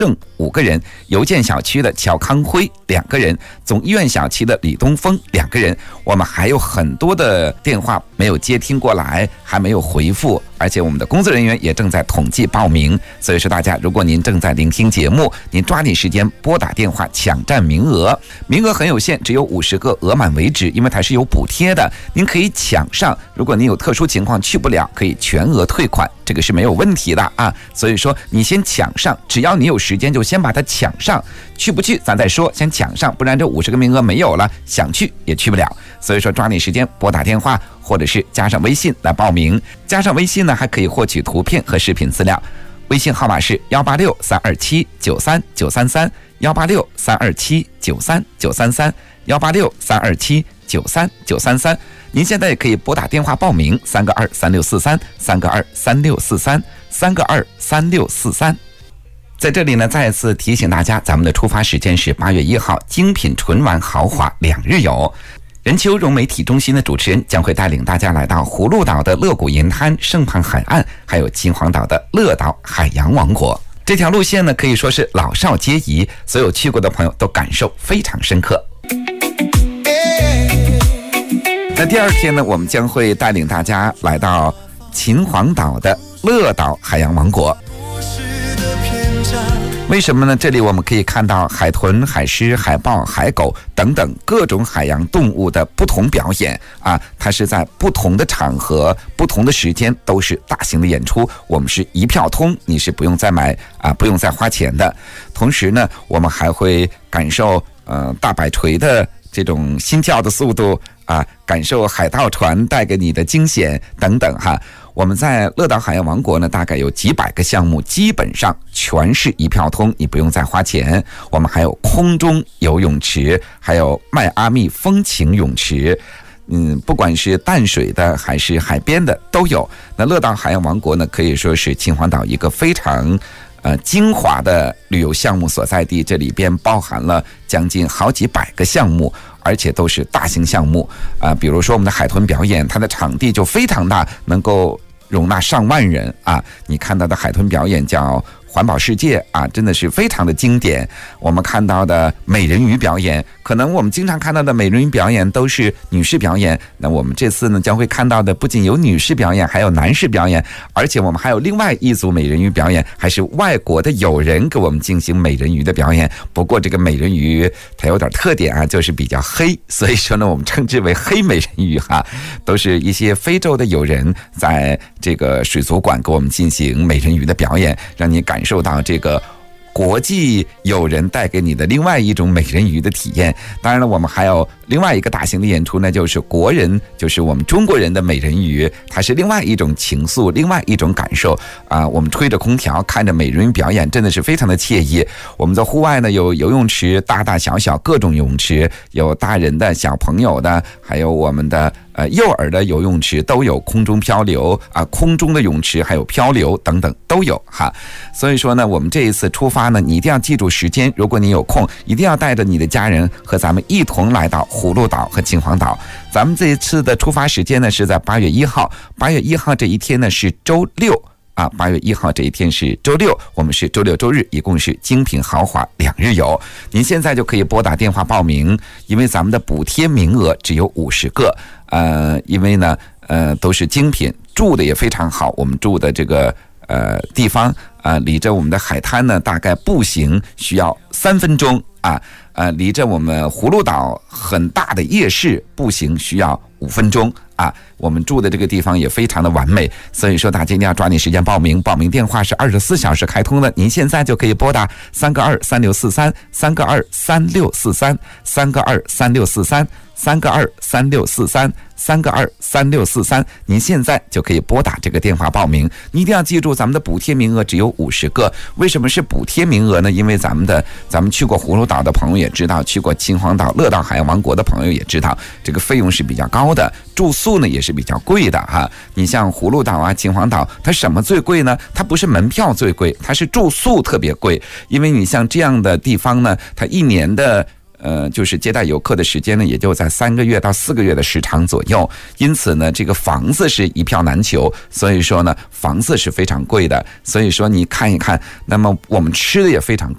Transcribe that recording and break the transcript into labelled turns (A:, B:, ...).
A: 正5个人，邮件小区的乔康辉2个人，总医院小区的李东峰2个人。我们还有很多的电话没有接听过来，还没有回复，而且我们的工作人员也正在统计报名。所以说大家，如果您正在聆听节目，您抓紧时间拨打电话抢占名额，名额很有限，只有50个，额满为止，因为它是有补贴的，您可以抢上。如果您有特殊情况去不了，可以全额退款，这个是没有问题的啊。所以说你先抢上，只要你有时间就先把它抢上，去不去咱再说，先抢上，不然这50个名额没有了，想去也去不了。所以说抓紧时间拨打电话，或者是加上微信来报名。加上微信呢，还可以获取图片和视频资料。微信号码是186-327-93933，186-327-93933，186-327-93933。您现在也可以拨打电话报名，3个23643，3个23643，3个23643。在这里呢，再次提醒大家，咱们的出发时间是8月1号，精品纯玩豪华2日游。任秋融媒体中心的主持人将会带领大家来到葫芦岛的乐谷银滩、圣畔海岸，还有秦皇岛的乐岛海洋王国。这条路线呢，可以说是老少皆宜，所有去过的朋友都感受非常深刻。那第2天呢，我们将会带领大家来到秦皇岛的乐岛海洋王国。为什么呢？这里我们可以看到海豚、海狮、海豹、海狗等等各种海洋动物的不同表演啊，它是在不同的场合、不同的时间都是大型的演出，我们是一票通，你是不用再买啊，不用再花钱的。同时呢，我们还会感受大摆锤的这种心跳的速度啊，感受海盗船带给你的惊险等等哈。我们在乐岛海洋王国呢，大概有几百个项目，基本上全是一票通，你不用再花钱。我们还有空中游泳池，还有迈阿密风情泳池，不管是淡水的还是海边的都有。那乐岛海洋王国呢，可以说是秦皇岛一个非常精华的旅游项目所在地，这里边包含了将近好几百个项目，而且都是大型项目比如说我们的海豚表演，它的场地就非常大，能够容纳上万人啊！你看到的海豚表演叫环保世界啊，真的是非常的经典。我们看到的美人鱼表演，可能我们经常看到的美人鱼表演都是女士表演，那我们这次呢将会看到的不仅有女士表演，还有男士表演，而且我们还有另外一组美人鱼表演，还是外国的友人给我们进行美人鱼的表演。不过这个美人鱼它有点特点啊，就是比较黑，所以说呢我们称之为黑美人鱼哈，都是一些非洲的友人在这个水族馆给我们进行美人鱼的表演，让你感受到这个国际友人带给你的另外一种美人鱼的体验。当然了，我们还有另外一个大型的演出呢，就是国人，就是我们中国人的美人鱼，它是另外一种情愫，另外一种感受啊。我们吹着空调看着美人鱼表演，真的是非常的惬意。我们在户外呢有游泳池，大大小小各种泳池，有大人的、小朋友的，还有我们的幼儿的游泳池都有，空中漂流啊，空中的泳池还有漂流等等都有哈。所以说呢，我们这一次出发呢，你一定要记住时间，如果你有空，一定要带着你的家人和咱们一同来到葫芦岛和秦皇岛。咱们这一次的出发时间呢是在8月1号，8月1号这一天呢是周六啊，8月1号这一天是周六，我们是周六周日，一共是精品豪华2日游。您现在就可以拨打电话报名，因为咱们的补贴名额只有50个。因为呢都是精品，住的也非常好，我们住的这个地方离着我们的海滩呢大概步行需要3分钟离着我们葫芦岛很大的夜市步行需要5分钟我们住的这个地方也非常的完美，所以说大家一定要抓紧时间报名，报名电话是24小时开通的，您现在就可以拨打3个23643，3个23643，3个23643，3个23643，您现在就可以拨打这个电话报名。你一定要记住，咱们的补贴名额只有50个。为什么是补贴名额呢？因为咱们去过葫芦岛的朋友也知道，去过秦皇岛、乐岛海洋王国的朋友也知道，这个费用是比较高的，住宿呢也是比较贵的哈。你像葫芦岛啊、秦皇岛，它什么最贵呢？它不是门票最贵，它是住宿特别贵。因为你像这样的地方呢，它一年的就是接待游客的时间呢，也就在3个月到4个月的时长左右。因此呢，这个房子是一票难求，所以说呢，房子是非常贵的。所以说你看一看，那么我们吃的也非常